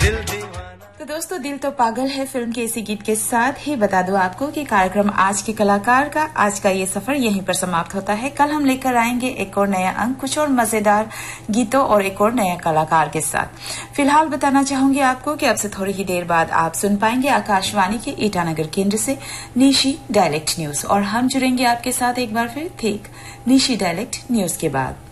तो दोस्तों, दिल तो पागल है फिल्म के इसी गीत के साथ ही बता दूं आपको कि कार्यक्रम आज के कलाकार का आज का ये सफर यहीं पर समाप्त होता है। कल हम लेकर आएंगे एक और नया अंक, कुछ और मजेदार गीतों और एक और नया कलाकार के साथ। फिलहाल बताना चाहूंगी आपको कि अब से थोड़ी ही देर बाद आप सुन पाएंगे आकाशवाणी के ईटानगर केंद्र से निशी डायलेक्ट न्यूज, और हम जुड़ेंगे आपके साथ एक बार फिर ठीक निशी डायलेक्ट न्यूज के बाद।